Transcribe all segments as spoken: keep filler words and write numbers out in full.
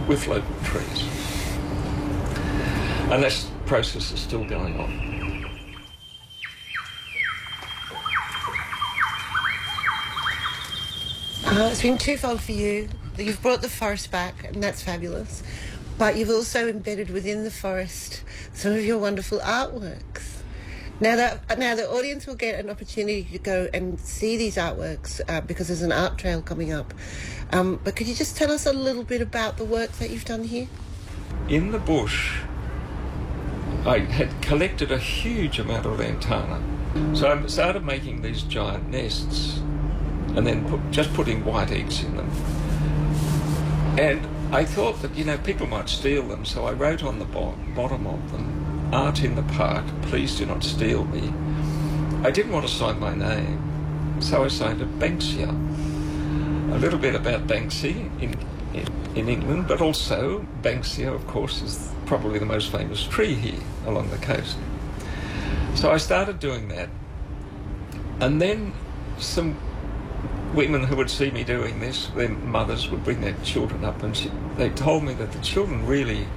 with local trees. And this process is still going on. Uh, it's been twofold for you. You've brought the forest back, and that's fabulous. But you've also embedded within the forest some of your wonderful artworks. Now, that, now the audience will get an opportunity to go and see these artworks uh, because there's an art trail coming up. Um, but could you just tell us a little bit about the work that you've done here? In the bush, I had collected a huge amount of lantana. So I started making these giant nests and then put, just putting white eggs in them. And I thought that, you know, people might steal them, so I wrote on the bo- bottom of them, "Art in the park, please do not steal me." I didn't want to sign my name, so I signed it Banksia. A little bit about Banksy in, in, in England, but also Banksia, of course, is probably the most famous tree here along the coast. So I started doing that, and then some women who would see me doing this, their mothers would bring their children up, and she, they told me that the children really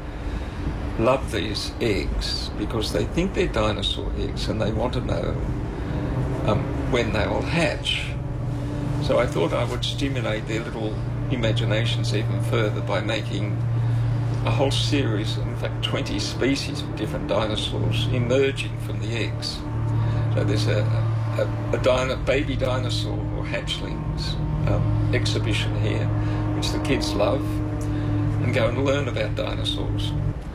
love these eggs because they think they're dinosaur eggs and they want to know um, when they will hatch. So I thought I would stimulate their little imaginations even further by making a whole series, in fact twenty species of different dinosaurs emerging from the eggs. So there's a, a, a dino, baby dinosaur or hatchlings um, exhibition here, which the kids love and go and learn about dinosaurs.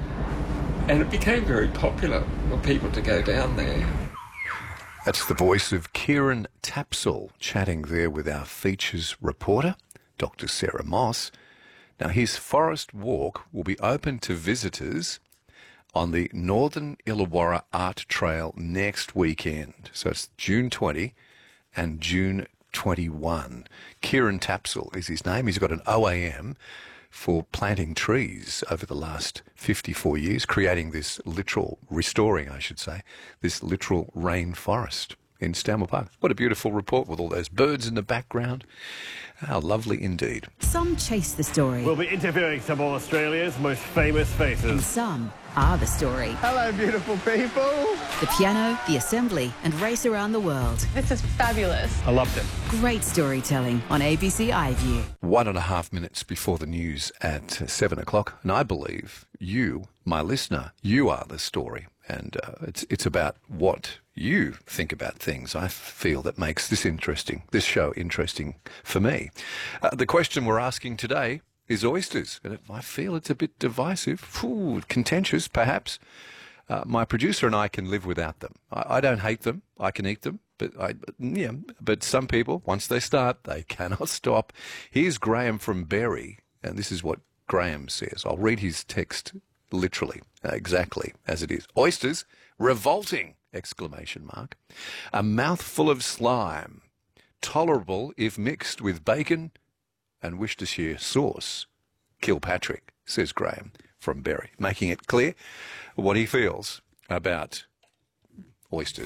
And it became very popular for people to go down there. That's the voice of Kieran Tapsell chatting there with our features reporter, Doctor Sarah Moss. Now, his forest walk will be open to visitors on the Northern Illawarra Art Trail next weekend. So it's June twentieth and June twenty-first. Kieran Tapsell is his name. He's got an O A M for planting trees over the last fifty-four years, creating this literal, restoring, I should say, this literal rainforest in Stanmore Park. What a beautiful report with all those birds in the background. How lovely indeed. Some chase the story. We'll be interviewing some of Australia's most famous faces. And some are the story. Hello, beautiful people. The piano, the assembly, and race around the world. This is fabulous. I loved it. Great storytelling on A B C iView. One and a half minutes before the news at seven o'clock, and I believe you, my listener, you are the story. And uh, it's it's about what you think about things, I feel, that makes this interesting, this show interesting for me. Uh, the question we're asking today is oysters, and it, I feel it's a bit divisive, Ooh, contentious perhaps. Uh, my producer and I can live without them. I, I don't hate them. I can eat them, but I, yeah. But some people, once they start, they cannot stop. Here's Graham from Berry, and this is what Graham says. I'll read his text literally, uh, exactly as it is. Oysters, revolting! Exclamation mark. A mouthful of slime, tolerable if mixed with bacon and Worcestershire sauce. Kilpatrick, says Graham from Berry, making it clear what he feels about oysters.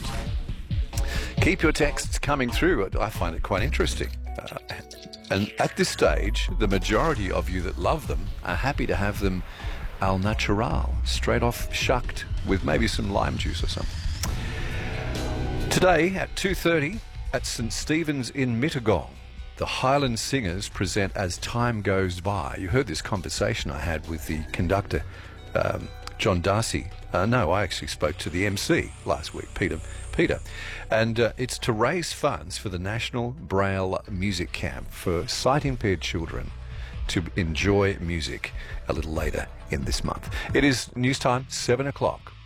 Keep your texts coming through. I find it quite interesting. Uh, and at this stage, the majority of you that love them are happy to have them al natural, straight off shucked with maybe some lime juice or something. Today at two thirty at St Stephen's in Mittagong, the Highland Singers present As Time Goes By. You heard this conversation I had with the conductor, um, John Darcy. Uh, no, I actually spoke to the M C last week, Peter. Peter. And uh, it's to raise funds for the National Braille Music Camp for sight-impaired children to enjoy music a little later in this month. It is news time, seven o'clock.